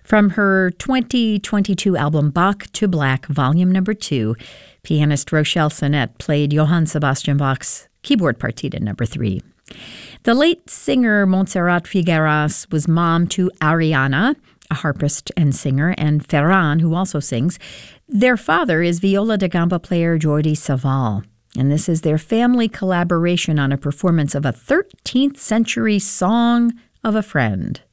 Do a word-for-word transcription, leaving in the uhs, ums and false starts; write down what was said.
From her twenty twenty-two album Bach to Black, Volume Number Two, pianist Rochelle Sinnett played Johann Sebastian Bach's keyboard partita number three. The late singer Montserrat Figueras was mom to Ariana, a harpist and singer, and Ferran, who also sings. Their father is viola da gamba player Jordi Savall, and this is their family collaboration on a performance of a thirteenth century song of a friend.